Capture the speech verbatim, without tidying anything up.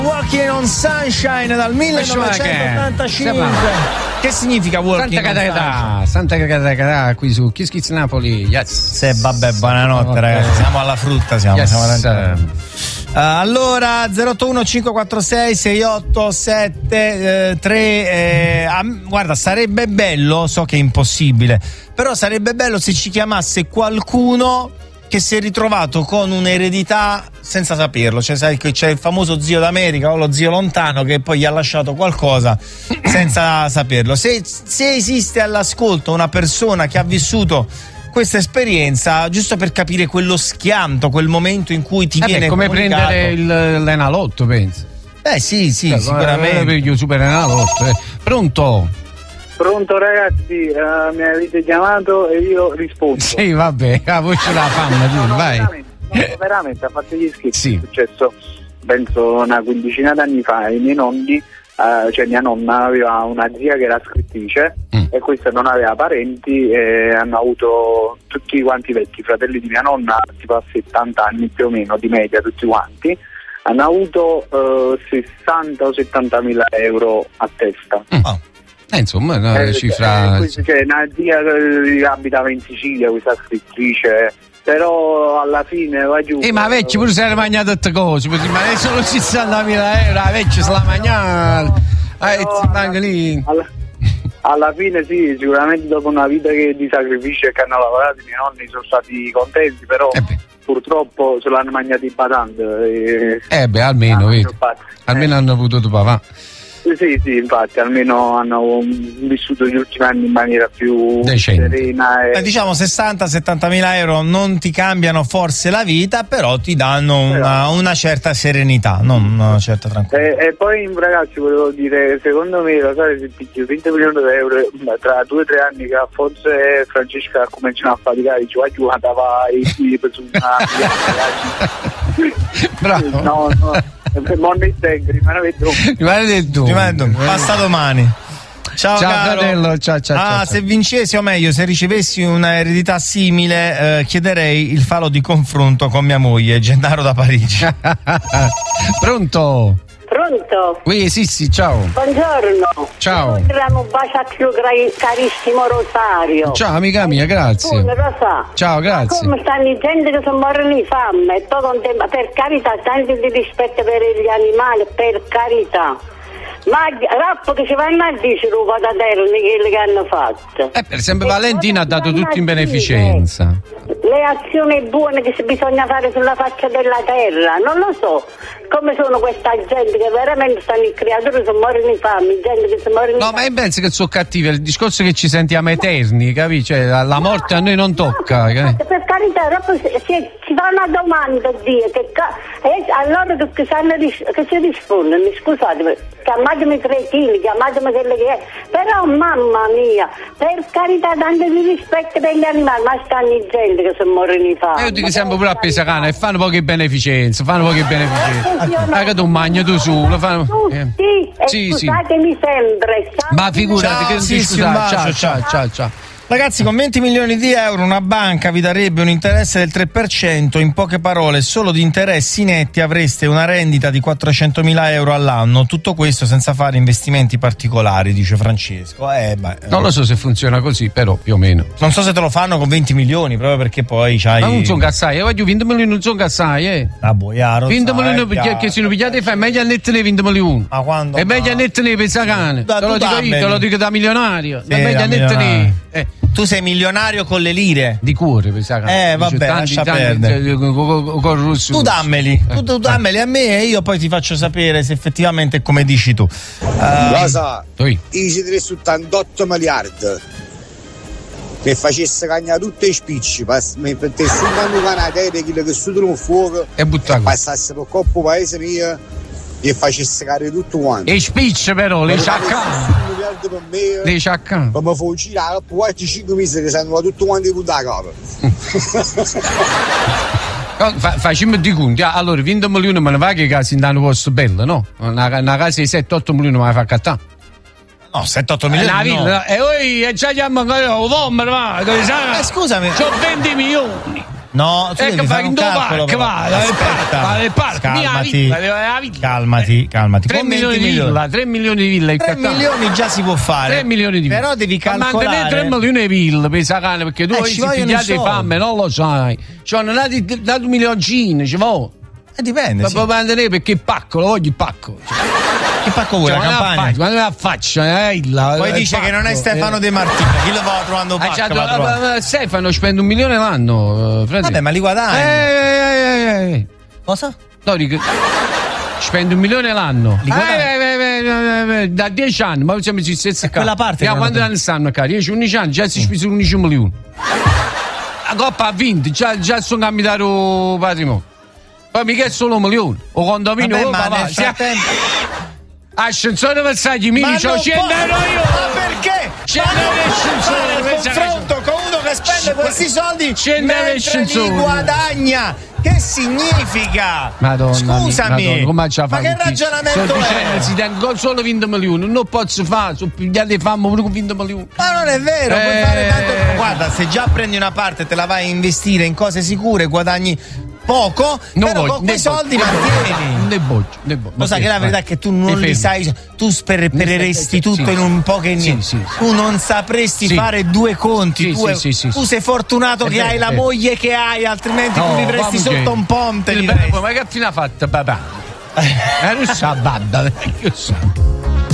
Walking on Sunshine dal millenovecentottantacinque. Che significa Walking Santa on Catarina, Santa Catarina qui su Kiss Kiss Napoli. Yes. Se vabbè, buonanotte ragazzi, siamo alla frutta, siamo, yes. siamo uh, allora zero otto uno cinque quattro sei sei otto sette tre eh, ah, guarda, sarebbe bello, so che è impossibile, però sarebbe bello se ci chiamasse qualcuno che si è ritrovato con un'eredità senza saperlo, cioè sai che c'è il famoso zio d'America o lo zio lontano che poi gli ha lasciato qualcosa senza saperlo. Se, se esiste all'ascolto una persona che ha vissuto questa esperienza, giusto per capire quello schianto, quel momento in cui ti eh viene beh, come comunicato. prendere il, l'Enalotto, penso. Eh sì, sì, cioè, sicuramente. Per io super Enalotto. Eh. Pronto? Pronto ragazzi, uh, mi avete chiamato e io rispondo. Sì, vabbè, la voce la fanno, no, no, vai. Veramente, no, veramente, a parte gli scherzi, sì. È successo penso una quindicina d'anni fa ai miei nonni, uh, cioè mia nonna aveva una zia che era scrittrice mm. e questa non aveva parenti e hanno avuto tutti quanti vecchi, fratelli di mia nonna, tipo a settanta anni più o meno di media tutti quanti, hanno avuto uh, sessanta o settantamila mila euro a testa. Mm. Oh. Eh, insomma, una eh, cifra. Eh, questo, cioè, una zia che abitava in Sicilia, questa scrittrice, però alla fine va giù. Eh, ma vecchio pure se era mangiato tutte cose, ma è solo sessantamila euro, la vecchio se la mangiava. Eh, alla, lì. Alla, alla fine sì, sicuramente dopo una vita che di sacrificio e che hanno lavorato, i miei nonni sono stati contenti, però eh purtroppo se l'hanno mangiati badante. E, eh beh, almeno, vedi. Almeno eh. hanno potuto pavare. Sì, sì, infatti, almeno hanno vissuto gli ultimi anni in maniera più decente, serena. E... Eh, diciamo sessanta settanta mila euro non ti cambiano forse la vita, però ti danno una, però... una certa serenità, non una certa tranquillità. E, e poi ragazzi volevo dire, secondo me la sai, se picchio venti milioni di euro tra due o tre anni che Alfonso e Francesca cominciano a faticare, ci va giù, andava i figli per una bravo. No, no. Rimane detto. Rimane detto. Basta domani. Ciao, ciao caro. Fratello, ciao, ciao, ah, ciao, se ciao. vincessi, o meglio, se ricevessi una eredità simile, eh, chiederei il falo di confronto con mia moglie, Gennaro da Parigi. Pronto? Pronto? Oui, sì, sì, ciao. Buongiorno. Ciao. Un bacio al più carissimo Rosario. Ciao, amica mia, grazie. Rosa. Ciao, grazie. Ma come stanno i gente che sono morti di fame? E poi con te, per carità, tanti di rispetto per gli animali, per carità. Ma rappo che ci vanno a dire ruba da terra quelli che hanno fatto. Eh, per esempio Valentina ha dato tutto in beneficenza. Le azioni buone che bisogna fare sulla faccia della terra, non lo so come sono questa gente che veramente stanno in creature, sono morti di fame, gente che sono morti di no, fame. ma io penso che sono cattivi, il discorso è che ci sentiamo eterni, capisci? Cioè, la, la morte no, a noi non tocca. No, per carità, si, si fa una domanda a Dio, che, e allora che, sanno, che si rispondono, scusate, chiamatemi cretini, chiamatemi quello che è, però mamma mia, per carità, tanto di rispetto per gli animali, ma stanno in gente che sono morti di fame. E io dico sempre pure a Pesacana e fanno poche beneficenze, fanno poche beneficenze. Ah, che tu mangi tu su, lo fanno. Eh. Sì, sì, scusatemi sì. sempre. Ma figurati, ciao, che sì, scusa, sì, un bacio, ciao, ciao, ciao, ciao. Ragazzi, con venti milioni di euro una banca vi darebbe un interesse del tre per cento, in poche parole solo di interessi netti avreste una rendita di quattrocentomila euro all'anno, tutto questo senza fare investimenti particolari, dice Francesco. Eh, beh, non lo so se funziona così, però più o meno. Non so se te lo fanno con venti milioni, proprio perché poi c'hai... Ma non sono cassai, io voglio venti milioni, non sono cassai, eh. Ah, boiaro. venti milioni perché se lo pigliate fai meglio a nettene venti milioni. Ma quando? E meglio a nettene Pesacane. Te lo dico io, te lo dico da milionario. Sì, è meglio a nettene. Eh. Tu sei milionario con le lire di cuore, Pesacane. Eh vabbè, tanti, lascia tanti, perdere. Con russo. Tu dammeli, tu, tu dammeli a me e io poi ti faccio sapere se effettivamente è come dici tu. Uh, Cosa? I trecentottantotto miliardi che facesse cagnare tutti i spicci, per te su quando canadere quello che su un fuoco e buttato. Passasse per coppo paese mio e facesse cagare tutto quanto. E spicci però, le ciaccane. Le ciaccane. Ma mi fu girare poi cinque mesi che sanno tutto quanto di da capo. Fa, facciamo di conti, allora venti milioni me ne va che casi in un posto bello, no? Una, una casa di sette otto milioni me la fa cattare. No, sette otto milioni eh, no. E poi già chiamo l'uomo, ma eh, scusami. c'ho venti milioni. No, tu Eh, devi che fare vai un in dove calcolo. parco, però. va, dove Aspetta, parco, dove parco, calmati, via, villa, villa. calmati, calmati. tre Con milioni venti di villa, tre milioni di villa in tre Catania. milioni già si può fare. tre milioni di villa. Però devi Ma mantenere calcolare. tre milioni di villa per sa cane, perché tu Eh, hai ci vogliono pigliato i di soldi. fame, non lo sai. Cioè, non hai dato un milioncino, ci vuole. Eh, dipende. Ma Sì. puoi mantenere perché il pacco, lo voglio il pacco. Cioè, Che pacco vuoi? cioè, La ma non campagna? Ma non la faccia, eh, là, Poi il dice che non è pacco, Stefano eh. De Martino. Chi lo va trovando Ah, pacco? cioè, va trovando. ma- ma Stefano spende un milione l'anno, eh, frate. Vabbè, ma li guadagni. Eh, eh, eh, eh. Cosa? No, dico, spende un milione l'anno. Li guadagni. Eh, eh, eh, eh, eh, da dieci anni, ma siamo ci stessi È quella parte Ja, che quanti non- anni stanno qua? dieci undici anni, già si spese undici milioni. La Coppa ha vinto, già, già sono cambiato patrimonio. Poi mica è solo un milione. O condominio, Vabbè, oh, ma papà, nel si- frattempo. Ascensore Versailles, mi Ma dice non cento può- euro io. Ma perché? cento Ma non euro puoi ascensore, fare il pensa che- confronto con uno che spende questi soldi cento euro mentre li ascensore. guadagna. Che significa? Madonna, Scusami, Madonna, come ci ha ma fatto che tutti? ragionamento Sto dicendo, è? si tengo solo venti milioni, non posso fare, sono pigliati di fame pure con venti milioni. Ma non è vero, puoi Eh. fare tanto. Guarda, se già prendi una parte e te la vai a investire in cose sicure, guadagni poco, Non però voglio, con ne quei soldi voglio, mantieni. Ne voglio, ne voglio. Lo sai che la verità è che tu non li sai, tu sperpereresti Sì, tutto sì. in un po' che Sì, niente. sì, sì. Tu non sapresti Sì. fare due conti. Sì, tu, sì, sì, sì, tu sì. sei fortunato È che vero, hai è la vero. moglie che hai, altrimenti tu No, vivresti ma sotto perché? un ponte. Il vivresti. bello, ma che fine ha fatto, papà? Eh, non sa, babba, che sa.